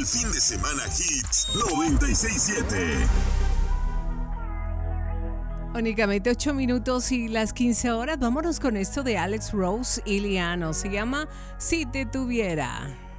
el fin de semana Hits 96.7. Únicamente 8 minutos y las 15 horas. Vámonos con esto de Alex Rose y Liano. Se llama Si te tuviera.